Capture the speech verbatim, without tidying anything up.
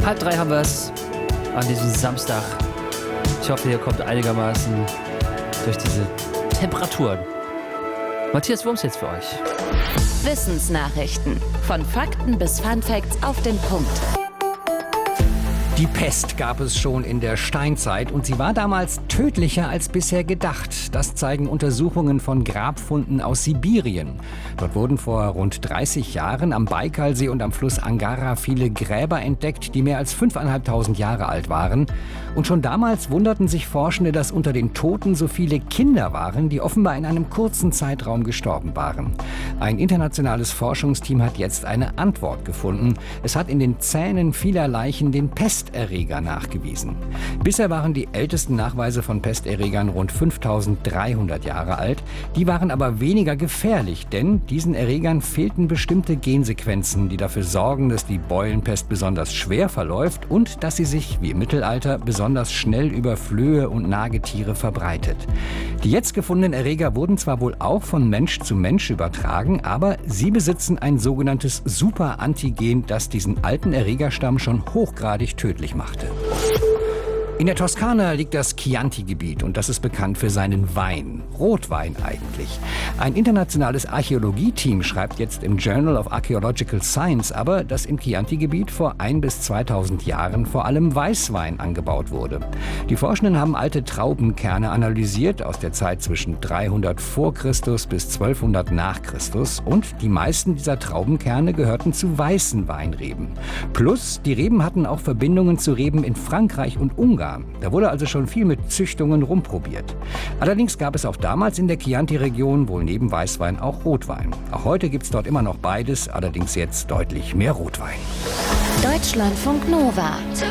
Halb drei haben wir es an diesem Samstag. Ich hoffe, ihr kommt einigermaßen durch diese Temperaturen. Matthias Wurms jetzt für euch. Wissensnachrichten. Von Fakten bis Funfacts auf den Punkt. Die Pest gab es schon in der Steinzeit und sie war damals tödlicher als bisher gedacht. Das zeigen Untersuchungen von Grabfunden aus Sibirien. Dort wurden vor rund dreißig Jahren am Baikalsee und am Fluss Angara viele Gräber entdeckt, die mehr als fünftausendfünfhundert Jahre alt waren. Und schon damals wunderten sich Forschende, dass unter den Toten so viele Kinder waren, die offenbar in einem kurzen Zeitraum gestorben waren. Ein internationales Forschungsteam hat jetzt eine Antwort gefunden. Es hat in den Zähnen vieler Leichen den Pesterreger nachgewiesen. Bisher waren die ältesten Nachweise von Pesterregern rund fünftausenddreihundert Jahre alt. Die waren aber weniger gefährlich, denn diesen Erregern fehlten bestimmte Gensequenzen, die dafür sorgen, dass die Beulenpest besonders schwer verläuft und dass sie sich, wie im Mittelalter, besonders schnell über Flöhe und Nagetiere verbreitet. Die jetzt gefundenen Erreger wurden zwar wohl auch von Mensch zu Mensch übertragen, aber sie besitzen ein sogenanntes Superantigen, das diesen alten Erregerstamm schon hochgradig tödlich machte. In der Toskana liegt das Chianti-Gebiet und das ist bekannt für seinen Wein. Rotwein eigentlich. Ein internationales Archäologieteam schreibt jetzt im Journal of Archaeological Science aber, dass im Chianti-Gebiet vor ein bis zweitausend Jahren vor allem Weißwein angebaut wurde. Die Forschenden haben alte Traubenkerne analysiert aus der Zeit zwischen dreihundert vor Christus bis zwölfhundert nach Christus und die meisten dieser Traubenkerne gehörten zu weißen Weinreben. Plus, die Reben hatten auch Verbindungen zu Reben in Frankreich und Ungarn. Da wurde also schon viel mit Züchtungen rumprobiert. Allerdings gab es auch damals in der Chianti-Region wohl neben Weißwein auch Rotwein. Auch heute gibt es dort immer noch beides, allerdings jetzt deutlich mehr Rotwein. Deutschlandfunk Nova.